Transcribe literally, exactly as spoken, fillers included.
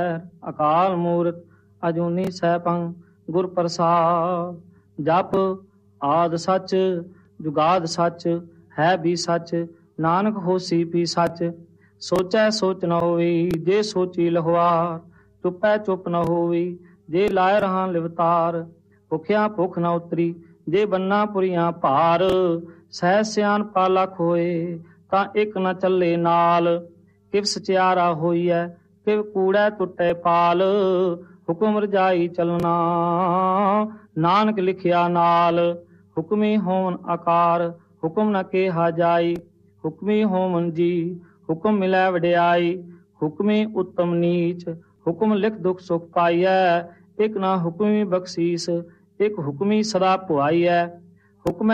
ਅਕਾਲ ਮੂਰਤ ਅਜੂਨੀ ਸੈਭੰ ਗੁਰ ਪ੍ਰਸਾਦ। ਜਪ ਆਦ ਸੱਚ ਜੁਗਾਦ ਸੱਚ ਹੈ ਵੀ ਸੱਚ ਨਾਨਕ ਹੋਸੀ ਵੀ ਸੱਚ। ਸੋਚੈ ਸੋਚ ਨ ਹੋਈ ਜੇ ਸੋਚੀ ਲਹੁਆਰ। ਚੁੱਪੈ ਚੁੱਪ ਨ ਹੋਈ ਜੇ ਲਾਇ ਰਹਾ ਲਿਵਤਾਰ। ਭੁਖਿਆ ਭੁੱਖ ਨ ਉਤਰੀ ਜੇ ਬੰਨਾ ਪੁਰੀਆਂ ਭਾਰ। ਸਹਿ ਸਿਆਣਪਾ ਲੱਖ ਹੋਏ ਤਾਂ ਇੱਕ ਨ ਚੱਲੇ ਨਾਲ। ਕਿਵ ਸਚਿਆਰਾ ਹੋਈਐ ਕਿਵ ਕੂੜੈ ਟੁੱਟੈ ਪਾਲ। ਹੁਕਮ ਰਜਾਈ ਚਲਣਾ ਨਾਨਕ ਲਿਖਿਆ ਨਾਲ। ਹੁਕਮੀ ਹੋਵਨ ਆਕਾਰ ਹੁਕਮ ਨ ਕੇਹਾ ਜਾਈ। ਹੁਕਮੀ ਹੋਵਨ ਜੀ ਹੁਕਮ ਮਿਲੈ ਵਡਿਆਈ। ਹੁਕਮੀ ਉੱਤਮ ਨੀਚ ਹੁਕਮ ਲਿਖ ਦੁਖ ਸੁਖ ਪਾਈਐ। ਇੱਕ ਨਾ ਹੁਕਮੀ ਬਖਸ਼ੀਸ ਇੱਕ ਹੁਕਮੀ ਸਦਾ ਭੁਆਈਐ। ਹੁਕਮੈ